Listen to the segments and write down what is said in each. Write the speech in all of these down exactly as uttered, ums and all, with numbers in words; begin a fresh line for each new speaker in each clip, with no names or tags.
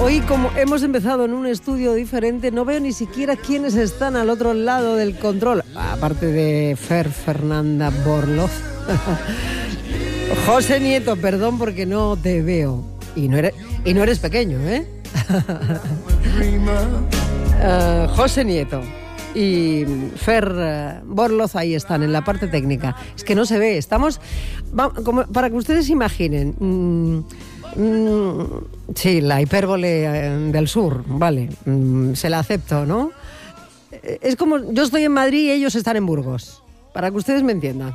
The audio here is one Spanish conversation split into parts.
Hoy, como hemos empezado en un estudio diferente, no veo ni siquiera quiénes están al otro lado del control, aparte de Fer Fernanda Borloz. José Nieto, perdón porque no te veo. Y no eres, y no eres pequeño, ¿eh? uh, José Nieto y Fer uh, Borloz ahí están en la parte técnica. Es que no se ve, estamos... Va, como, para que ustedes imaginen... Mmm, mmm, sí, la hipérbole uh, del sur, vale, mmm, se la acepto, ¿no? Es como yo estoy en Madrid y ellos están en Burgos, para que ustedes me entiendan.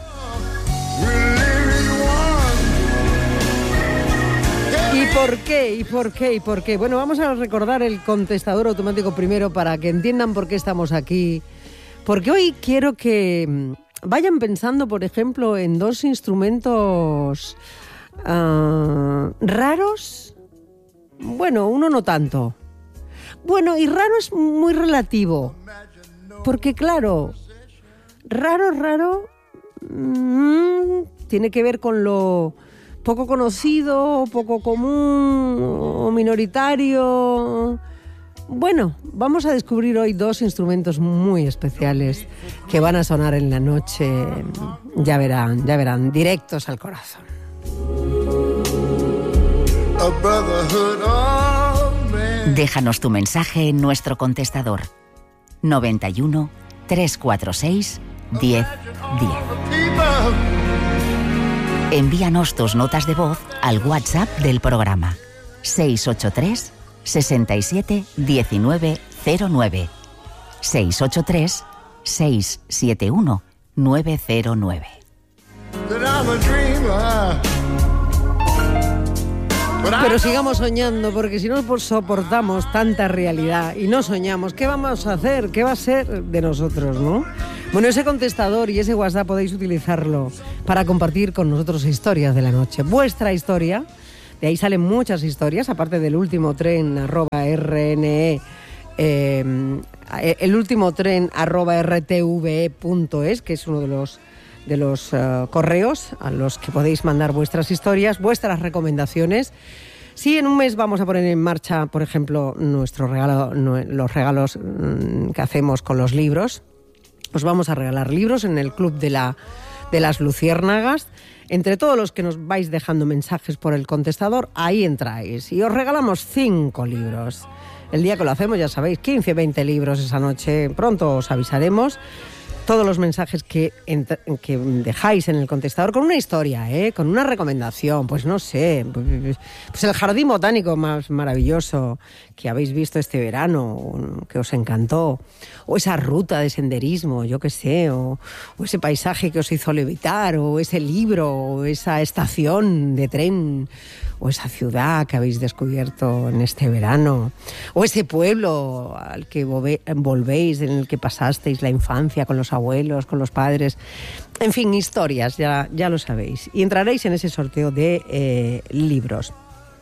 ¿Y por qué? ¿Y por qué? ¿Y por qué? Bueno, vamos a recordar el contestador automático primero para que entiendan por qué estamos aquí. Porque hoy quiero que vayan pensando, por ejemplo, en dos instrumentos uh, raros. Bueno, uno no tanto. Bueno, y raro es muy relativo. Porque claro, raro, raro, mmm, tiene que ver con lo... poco conocido, poco común o minoritario. Bueno, vamos a descubrir hoy dos instrumentos muy especiales que van a sonar en la noche. Ya verán, ya verán, directos al corazón.
Déjanos tu mensaje en nuestro contestador noventa y uno, trescientos cuarenta y seis, diez diez. Envíanos tus notas de voz al WhatsApp del programa seis ocho tres, sesenta y siete, diecinueve cero nueve seis ocho tres, seis siete uno, nueve cero nueve.
Pero sigamos soñando, porque si no pues soportamos tanta realidad y no soñamos, ¿qué vamos a hacer? ¿Qué va a ser de nosotros, no? Bueno, ese contestador y ese WhatsApp podéis utilizarlo para compartir con nosotros historias de la noche. Vuestra historia, de ahí salen muchas historias, aparte del último tren arroba rne, eh, el último tren arroba rtve.es, que es uno de los de los uh, correos a los que podéis mandar vuestras historias, vuestras recomendaciones. Si en un mes vamos a poner en marcha, por ejemplo, nuestro regalo, los regalos mmm, que hacemos con los libros, os vamos a regalar libros en el Club de, la, de las Luciérnagas. Entre todos los que nos vais dejando mensajes por el contestador, ahí entráis. Y os regalamos cinco libros. El día que lo hacemos, ya sabéis, quince, veinte libros esa noche. Pronto os avisaremos. Todos los mensajes que, que dejáis en el contestador con una historia, ¿eh? Con una recomendación, pues no sé, pues el jardín botánico más maravilloso que habéis visto este verano, que os encantó, o esa ruta de senderismo, yo qué sé, o, o ese paisaje que os hizo levitar, o ese libro, o esa estación de tren, o esa ciudad que habéis descubierto en este verano, o ese pueblo al que volvéis, en el que pasasteis la infancia con los abuelos, con los padres. En fin, historias, ya, ya lo sabéis. Y entraréis en ese sorteo de eh, libros.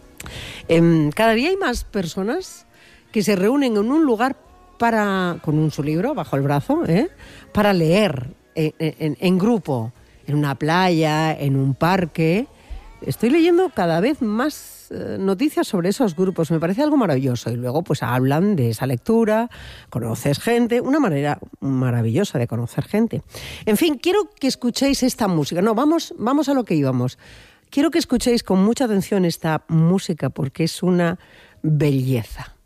Eh, cada día hay más personas que se reúnen en un lugar para, con un su libro bajo el brazo, ¿eh? para leer en, en, en grupo, en una playa, en un parque. Estoy leyendo cada vez más eh, noticias sobre esos grupos, me parece algo maravilloso. Y luego pues hablan de esa lectura, conoces gente, una manera maravillosa de conocer gente. En fin, quiero que escuchéis esta música. No, vamos, vamos a lo que íbamos. Quiero que escuchéis con mucha atención esta música porque es una belleza.